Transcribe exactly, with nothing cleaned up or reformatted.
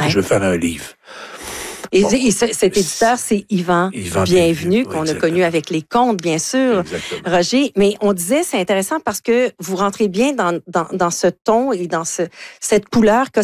ouais. je veux faire un livre. Et, bon, et cet éditeur, c'est Yvan, Yvan Bienvenu, qu'on oui, a connu avec les contes, bien sûr, exactement. Roger. Mais on disait, c'est intéressant parce que vous rentrez bien dans, dans, dans ce ton et dans ce, cette couleur qu'a